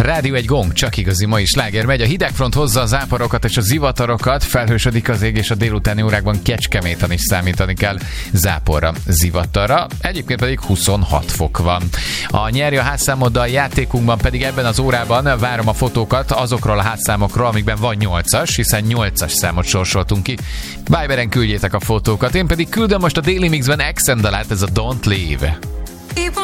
Rádió egy gong, csak igazi mai sláger megy. A hidegfront hozza a záporokat és a zivatarokat, felhősödik az ég, és a délutáni órákban Kecskeméten is számítani kell záporra, zivatarra. Egyébként pedig 26 fok van. A Nyerj a házszámoddal játékunkban pedig ebben az órában várom a fotókat azokról a házszámokról, amikben van 8-as, hiszen 8-as számot sorsoltunk ki. Viberen küldjétek a fotókat, én pedig küldöm most a Daily Mixben Accent dalát, ez a Don't Leave.